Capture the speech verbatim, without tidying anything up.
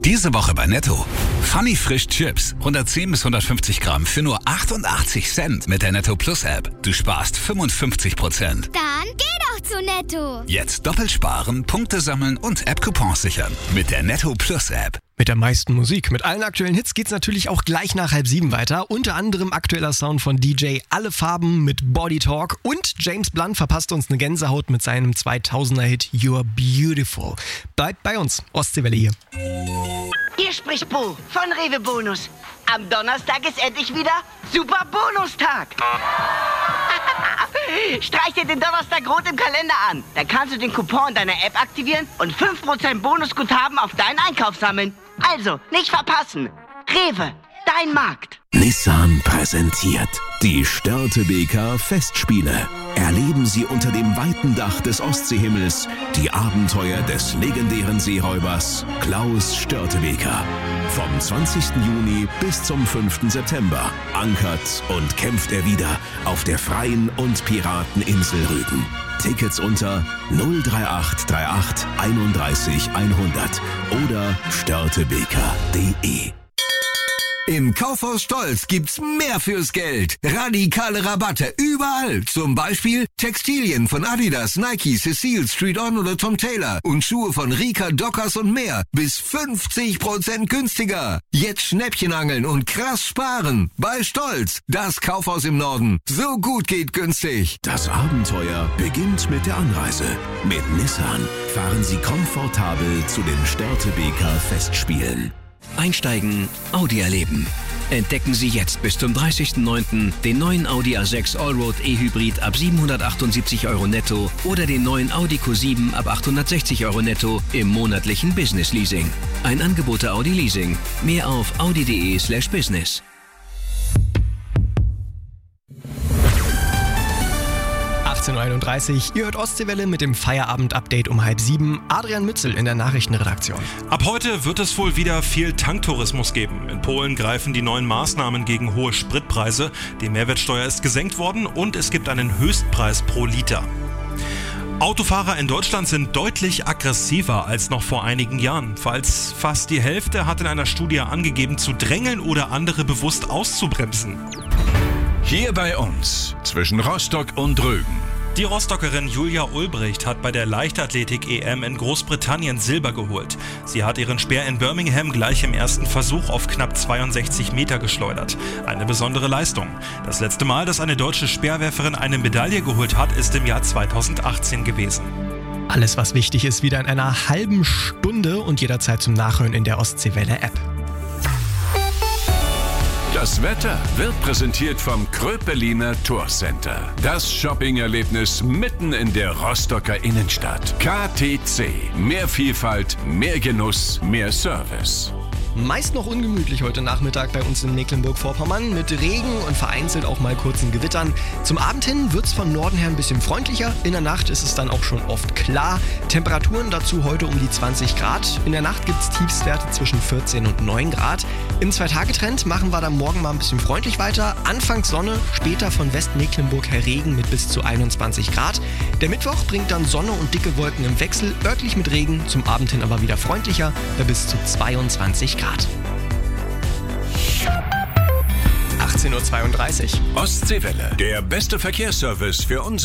Diese Woche bei Netto. Funny Frisch Chips. hundertzehn bis hundertfünfzig Gramm für nur achtundachtzig Cent mit der Netto Plus App. Du sparst fünfundfünfzig Prozent. Dann geh doch zu Netto. Jetzt doppelt sparen, Punkte sammeln und App-Coupons sichern. Mit der Netto Plus App. Mit der meisten Musik. Mit allen aktuellen Hits geht's natürlich auch gleich nach halb sieben weiter. Unter anderem aktueller Sound von D J Alle Farben mit Body Talk. Und James Blunt verpasst uns eine Gänsehaut mit seinem zweitausender-Hit You're Beautiful. Bleibt bei uns. Ostseewelle hier. Hier spricht Bo von Rewe Bonus. Am Donnerstag ist endlich wieder Super Bonustag. Streich dir den Donnerstag rot im Kalender an. Dann kannst du den Coupon in deiner App aktivieren und fünf Prozent Bonusguthaben auf deinen Einkauf sammeln. Also, nicht verpassen. Rewe, dein Markt. Nissan präsentiert die Störtebeker Festspiele. Erleben Sie unter dem weiten Dach des Ostseehimmels die Abenteuer des legendären Seeräubers Klaus Störtebeker. Vom zwanzigsten Juni bis zum fünften September ankert und kämpft er wieder auf der freien und Pirateninsel Rügen. Tickets unter null drei acht drei acht einunddreißig hundert oder störtebeker punkt de. Im Kaufhaus Stolz gibt's mehr fürs Geld. Radikale Rabatte überall. Zum Beispiel Textilien von Adidas, Nike, Cecile, Street On oder Tom Taylor. Und Schuhe von Rika, Dockers und mehr. Bis fünfzig Prozent günstiger. Jetzt Schnäppchen angeln und krass sparen. Bei Stolz, das Kaufhaus im Norden. So gut geht günstig. Das Abenteuer beginnt mit der Anreise. Mit Nissan fahren Sie komfortabel zu den Störtebeker Festspielen. Einsteigen, Audi erleben. Entdecken Sie jetzt bis zum dreißigsten neunten den neuen Audi A sechs Allroad E-Hybrid ab siebenhundertachtundsiebzig Euro netto oder den neuen Audi Q sieben ab achthundertsechzig Euro netto im monatlichen Business Leasing. Ein Angebot der Audi Leasing. Mehr auf audi.de slash business. achtzehn Uhr einunddreißig, ihr hört Ostseewelle mit dem Feierabend-Update um halb sieben. Adrian Mützel in der Nachrichtenredaktion. Ab heute wird es wohl wieder viel Tanktourismus geben. In Polen greifen die neuen Maßnahmen gegen hohe Spritpreise. Die Mehrwertsteuer ist gesenkt worden und es gibt einen Höchstpreis pro Liter. Autofahrer in Deutschland sind deutlich aggressiver als noch vor einigen Jahren. Falls fast die Hälfte hat in einer Studie angegeben, zu drängeln oder andere bewusst auszubremsen. Hier bei uns, zwischen Rostock und Rügen. Die Rostockerin Julia Ulbricht hat bei der Leichtathletik-E M in Großbritannien Silber geholt. Sie hat ihren Speer in Birmingham gleich im ersten Versuch auf knapp zweiundsechzig Meter geschleudert. Eine besondere Leistung. Das letzte Mal, dass eine deutsche Speerwerferin eine Medaille geholt hat, ist im Jahr zweitausendachtzehn gewesen. Alles, was wichtig ist, wieder in einer halben Stunde und jederzeit zum Nachhören in der Ostseewelle-App. Das Wetter wird präsentiert vom Kröpeliner Tourcenter. Das Shopping-Erlebnis mitten in der Rostocker Innenstadt. K T C. Mehr Vielfalt, mehr Genuss, mehr Service. Meist noch ungemütlich heute Nachmittag bei uns in Mecklenburg-Vorpommern mit Regen und vereinzelt auch mal kurzen Gewittern. Zum Abend hin wird es von Norden her ein bisschen freundlicher. In der Nacht ist es dann auch schon oft klar. Temperaturen dazu heute um die zwanzig Grad. In der Nacht gibt es Tiefstwerte zwischen vierzehn und neun Grad. Im Zwei-Tage-Trend machen wir dann morgen mal ein bisschen freundlich weiter. Anfangs Sonne, später von Westmecklenburg her Regen mit bis zu einundzwanzig Grad. Der Mittwoch bringt dann Sonne und dicke Wolken im Wechsel, örtlich mit Regen, zum Abend hin aber wieder freundlicher bei bis zu zweiundzwanzig Grad. achtzehn Uhr zweiunddreißig. Ostseewelle. Der beste Verkehrsservice für uns.